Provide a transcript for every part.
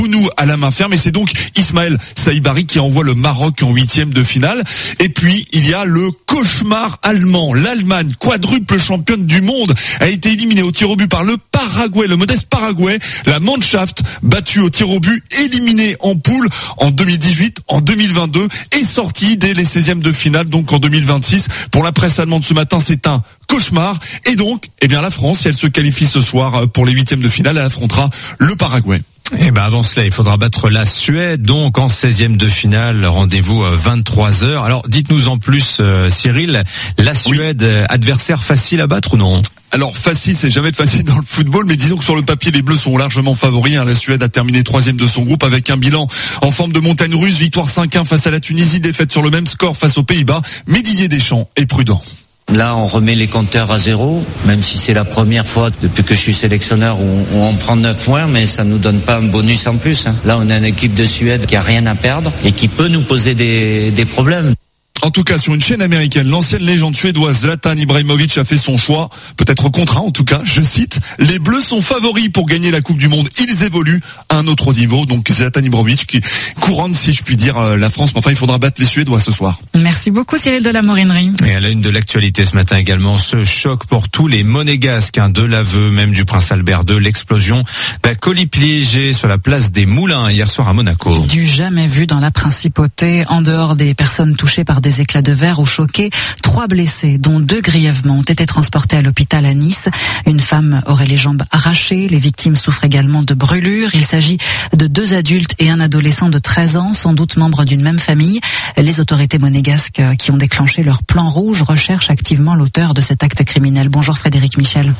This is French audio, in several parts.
nous à la main ferme, et c'est donc Ismaël Saibari qui envoie le Maroc en 8e de finale. Et puis il y a le cauchemar allemand. L'Allemagne, quadruple championne du monde, a été éliminée au tir au but par le Paraguay, le modeste Paraguay. La Mannschaft, battue au tir au but, éliminée en poule en 2018, en 2022 et sortie dès les 16e de finale, donc en 2026. Pour la presse allemande ce matin, c'est un cauchemar. Et donc, la France, si elle se qualifie ce soir pour les 8e de finale, elle affrontera le Paraguay. Et avant cela, il faudra battre la Suède, donc en 16e de finale, rendez-vous 23h. Alors, dites-nous en plus, Cyril, la Suède, adversaire facile à battre ou non? Alors facile, c'est jamais facile dans le football, mais disons que sur le papier, les Bleus sont largement favoris. La Suède a terminé 3e de son groupe avec un bilan en forme de montagne russe, victoire 5-1 face à la Tunisie, défaite sur le même score face aux Pays-Bas. Mais Didier Deschamps est prudent. Là, on remet les compteurs à zéro, même si c'est la première fois depuis que je suis sélectionneur où on prend 9 points, mais ça nous donne pas un bonus en plus. Là, on a une équipe de Suède qui a rien à perdre et qui peut nous poser des problèmes. En tout cas, sur une chaîne américaine, l'ancienne légende suédoise Zlatan Ibrahimovic a fait son choix, peut-être contraint en tout cas, je cite, « Les Bleus sont favoris pour gagner la Coupe du Monde, ils évoluent à un autre niveau ». Donc Zlatan Ibrahimovic qui couronne, si je puis dire, la France, mais enfin il faudra battre les Suédois ce soir. Merci beaucoup Cyril de la Morinerie. Et à la une de l'actualité ce matin également, ce choc pour tous les monégasques, de l'aveu même du prince Albert II, l'explosion d'un colis piégé sur la place des Moulins hier soir à Monaco. Du jamais vu dans la principauté, en dehors des personnes touchées par des éclats de verre ou choqués, 3 blessés, dont 2 grièvement, ont été transportés à l'hôpital à Nice. Une femme aurait les jambes arrachées. Les victimes souffrent également de brûlures. Il s'agit de 2 adultes et un adolescent de 13 ans, sans doute membres d'une même famille. Les autorités monégasques qui ont déclenché leur plan rouge recherchent activement l'auteur de cet acte criminel. Bonjour Frédéric Michel.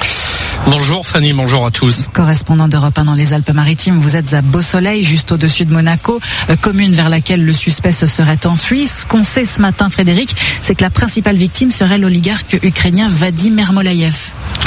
Bonjour Fanny, bonjour à tous. Correspondant d'Europe 1 dans les Alpes-Maritimes, vous êtes à Beau-Soleil, juste au-dessus de Monaco, commune vers laquelle le suspect se serait enfui. Ce qu'on sait ce matin, Frédéric, c'est que la principale victime serait l'oligarque ukrainien Vadim Ermolaïev.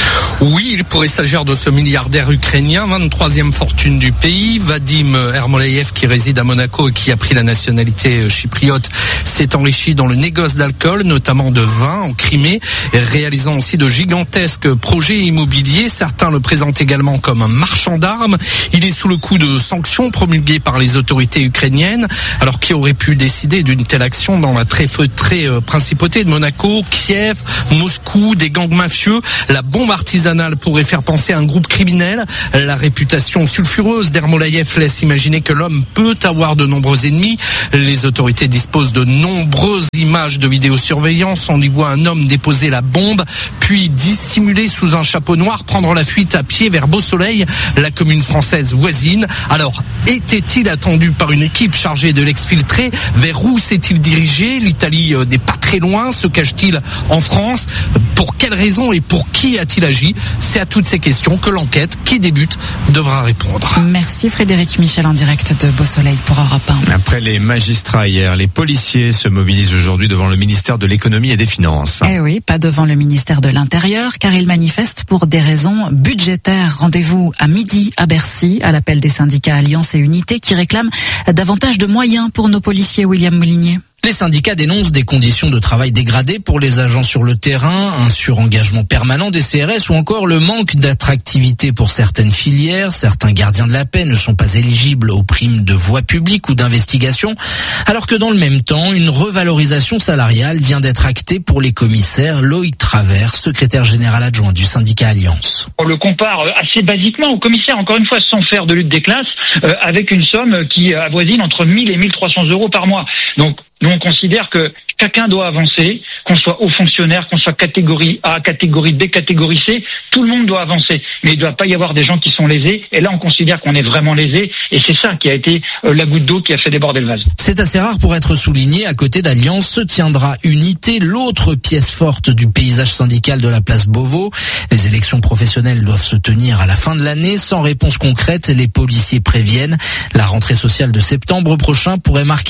Oui, il pourrait s'agir de ce milliardaire ukrainien, 23e fortune du pays. Vadim Ermolaïev, qui réside à Monaco et qui a pris la nationalité chypriote, s'est enrichi dans le négoce d'alcool, notamment de vin en Crimée, réalisant aussi de gigantesques projets immobiliers. Certains le présentent également comme un marchand d'armes. Il est sous le coup de sanctions promulguées par les autorités ukrainiennes. Alors, qui aurait pu décider d'une telle action dans la très feutrée principauté de Monaco, Kiev, Moscou, des gangs mafieux? La bombe artisanale pourrait faire penser à un groupe criminel. La réputation sulfureuse d'Ermolaïev laisse imaginer que l'homme peut avoir de nombreux ennemis. Les autorités disposent de nombreuses images de vidéosurveillance. On y voit un homme déposer la bombe, puis dissimuler sous un chapeau noir, prendre la fuite à pied vers Beau-Soleil, la commune française voisine. Alors, était-il attendu par une équipe chargée de l'exfiltrer? Vers où s'est-il dirigé? L'Italie n'est pas très loin. Se cache-t-il en France? Pour quelles raisons et pour qui a-t-il agi? C'est à toutes ces questions que l'enquête qui débute devra répondre. Merci Frédéric Michel en direct de Beau-Soleil pour Europe 1. Après les magistrats hier, les policiers se mobilisent aujourd'hui devant le ministère de l'économie et des finances. Eh oui, pas devant le ministère de l'Intérieur, car ils manifestent pour des raisons budgétaires. Rendez-vous à midi à Bercy, à l'appel des syndicats Alliance et Unité qui réclament davantage de moyens pour nos policiers. William Molinier. Les syndicats dénoncent des conditions de travail dégradées pour les agents sur le terrain, un surengagement permanent des CRS ou encore le manque d'attractivité pour certaines filières. Certains gardiens de la paix ne sont pas éligibles aux primes de voie publique ou d'investigation, alors que dans le même temps, une revalorisation salariale vient d'être actée pour les commissaires. Loïc Travers, secrétaire général adjoint du syndicat Alliance. On le compare assez basiquement aux commissaires, encore une fois, sans faire de lutte des classes, avec une somme qui avoisine entre 1000 et 1300 euros par mois. Donc, nous, on considère que chacun doit avancer, qu'on soit haut fonctionnaire, qu'on soit catégorie A, catégorie B, catégorie C, tout le monde doit avancer. Mais il ne doit pas y avoir des gens qui sont lésés. Et là, on considère qu'on est vraiment lésés. Et c'est ça qui a été la goutte d'eau qui a fait déborder le vase. C'est assez rare pour être souligné. À côté d'Alliance se tiendra Unité, l'autre pièce forte du paysage syndical de la place Beauvau. Les élections professionnelles doivent se tenir à la fin de l'année. Sans réponse concrète, les policiers préviennent. La rentrée sociale de septembre prochain pourrait marquer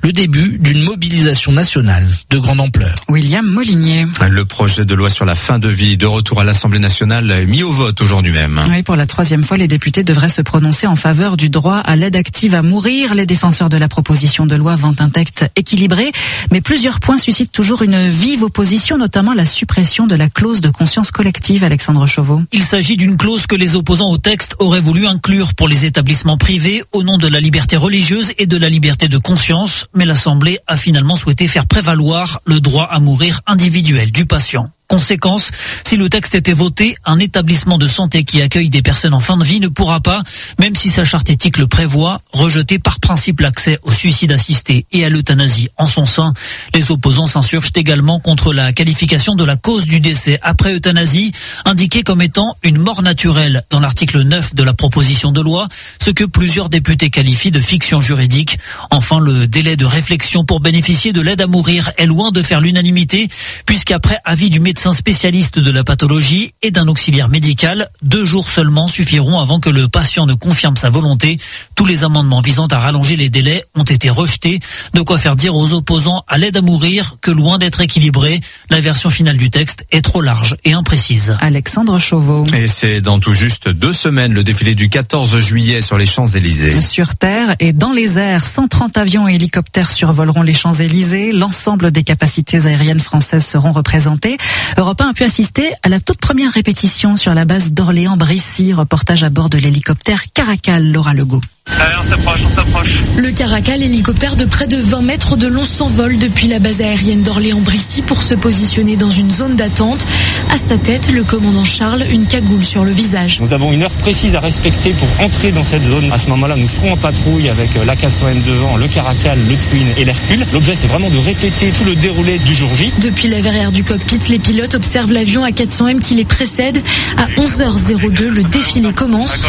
le début d'une mobilisation nationale de grande ampleur. William Molinier. Le projet de loi sur la fin de vie de retour à l'Assemblée nationale mis au vote aujourd'hui même. Oui, pour la 3e fois, les députés devraient se prononcer en faveur du droit à l'aide active à mourir. Les défenseurs de la proposition de loi vantent un texte équilibré, mais plusieurs points suscitent toujours une vive opposition, notamment la suppression de la clause de conscience collective. Alexandre Chauveau. Il s'agit d'une clause que les opposants au texte auraient voulu inclure pour les établissements privés au nom de la liberté religieuse et de la liberté de conscience, mais l'Assemblée a finalement souhaité faire prévaloir le droit à mourir individuel du patient. Conséquence, si le texte était voté, un établissement de santé qui accueille des personnes en fin de vie ne pourra pas, même si sa charte éthique le prévoit, rejeter par principe l'accès au suicide assisté et à l'euthanasie en son sein. Les opposants s'insurgent également contre la qualification de la cause du décès après euthanasie, indiquée comme étant une mort naturelle dans l'article 9 de la proposition de loi, ce que plusieurs députés qualifient de fiction juridique. Enfin, le délai de réflexion pour bénéficier de l'aide à mourir est loin de faire l'unanimité, puisqu'après avis du médecin spécialiste de la pathologie et d'un auxiliaire médical, 2 jours seulement suffiront avant que le patient ne confirme sa volonté. Tous les amendements visant à rallonger les délais ont été rejetés, de quoi faire dire aux opposants à l'aide à mourir que loin d'être équilibrée, la version finale du texte est trop large et imprécise. Alexandre Chauveau. Et c'est dans tout juste 2 semaines le défilé du 14 juillet sur les Champs-Élysées. Sur terre et dans les airs, 130 avions et hélicoptères survoleront les Champs-Élysées. L'ensemble des capacités aériennes françaises seront représentées. Europe 1 a pu assister à la toute première répétition sur la base d'Orléans-Brissy. Reportage à bord de l'hélicoptère Caracal, Laura Legault. On s'approche. Le Caracal, hélicoptère de près de 20 mètres de long, s'envole depuis la base aérienne d'Orléans-Brissy pour se positionner dans une zone d'attente. À sa tête, le commandant Charles, une cagoule sur le visage. Nous avons une heure précise à respecter pour entrer dans cette zone. À ce moment-là, nous serons en patrouille avec l'A400M devant, le Caracal, le Twin et l'Hercule. L'objet, c'est vraiment de répéter tout le déroulé du jour J. Depuis la verrière du cockpit, les pilotes observent l'avion A400M qui les précède. À 11h02, le défilé commence.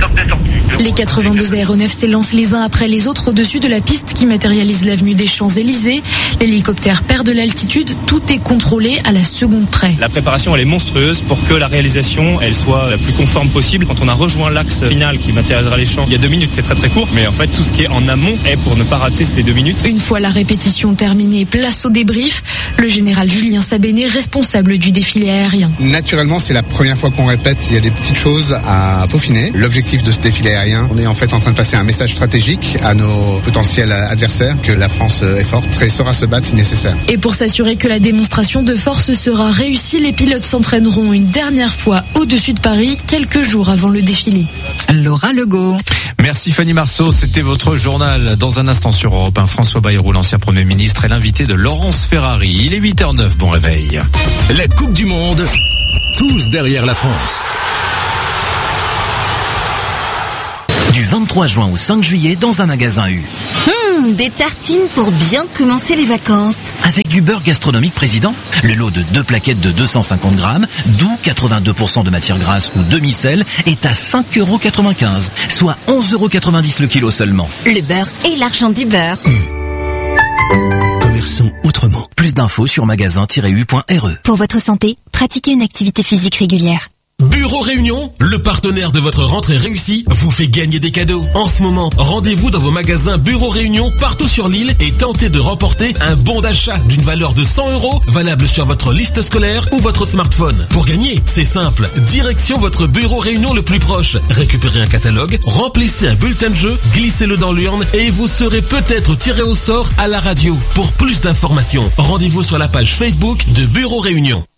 Les 82 aéronefs s'élancent les uns après les autres au-dessus de la piste qui matérialise l'avenue des Champs-Élysées. L'hélicoptère perd de l'altitude, tout est contrôlé à la seconde près. La préparation, elle est monstrueuse pour que la réalisation, elle soit la plus conforme possible. Quand on a rejoint l'axe final qui matérialisera les champs, il y a 2 minutes, c'est très très court, mais en fait tout ce qui est en amont est pour ne pas rater ces 2 minutes. Une fois la répétition terminée, place au débrief. Le général Julien Sabéné, responsable du défilé aérien. Naturellement, c'est la première fois qu'on répète, il y a des petites choses à peaufiner. L'objectif de ce défilé aérien, on est en fait en train de passer un message stratégique à nos potentiels adversaires que la France est forte et saura se battre si nécessaire. Et pour s'assurer que la démonstration de force sera réussie, les pilotes s'entraîneront une dernière fois au-dessus de Paris, quelques jours avant le défilé. Laura Legault. Merci Fanny Marceau, c'était votre journal. Dans un instant sur Europe 1, François Bayrou, l'ancien Premier ministre, est l'invité de Laurence Ferrari. Il est 8h09, bon réveil. La Coupe du Monde, tous derrière la France. Du 23 juin au 5 juillet dans un magasin U. Des tartines pour bien commencer les vacances. Avec du beurre gastronomique Président, le lot de 2 plaquettes de 250 grammes, d'où 82% de matière grasse ou demi-sel, est à 5,95 €, soit 11,90 € le kilo seulement. Le beurre et l'argent du beurre. Commerçons autrement. Plus d'infos sur magasin-u.re. Pour votre santé, pratiquez une activité physique régulière. Bureau Réunion, le partenaire de votre rentrée réussie, vous fait gagner des cadeaux. En ce moment, rendez-vous dans vos magasins Bureau Réunion partout sur l'île et tentez de remporter un bon d'achat d'une valeur de 100 € valable sur votre liste scolaire ou votre smartphone. Pour gagner, c'est simple. Direction votre Bureau Réunion le plus proche. Récupérez un catalogue, remplissez un bulletin de jeu, glissez-le dans l'urne et vous serez peut-être tiré au sort à la radio. Pour plus d'informations, rendez-vous sur la page Facebook de Bureau Réunion.